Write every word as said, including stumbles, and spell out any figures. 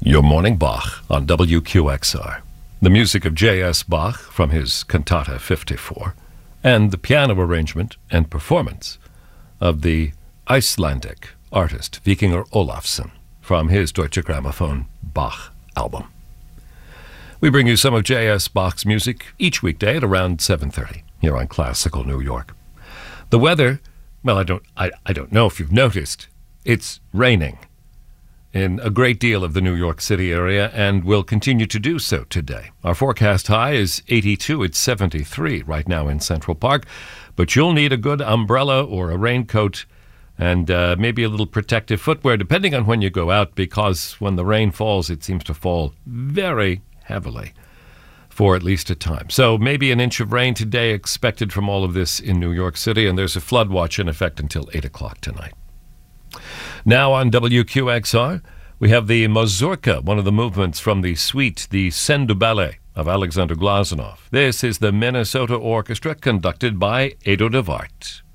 Your Morning Bach on W Q X R. The music of J S. Bach from his Cantata fifty-four, and the piano arrangement and performance of the Icelandic artist Víkingur Ólafsson from his Deutsche Grammophon Bach album. We bring you some of J S. Bach's music each weekday at around seven thirty here on Classical New York. The weather, well, I don't, I, I don't know if you've noticed, it's raining in a great deal of the New York City area and will continue to do so today. Our forecast high is eighty-two. It's seventy-three right now in Central Park, but you'll need a good umbrella or a raincoat and uh, maybe a little protective footwear, depending on when you go out, because when the rain falls, it seems to fall very heavily for at least a time. So maybe an inch of rain today expected from all of this in New York City, and there's a flood watch in effect until eight o'clock tonight. Now on W Q X R, we have the Mazurka, one of the movements from the suite, the Scène du Ballet of Alexander Glazunov. This is the Minnesota Orchestra conducted by Edo de Waart.